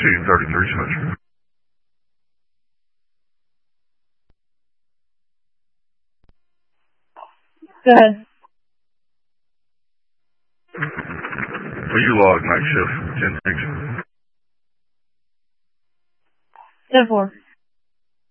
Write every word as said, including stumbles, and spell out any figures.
fourteen thirty-three Central. Go ahead. Will you log night shift ten six? ten four.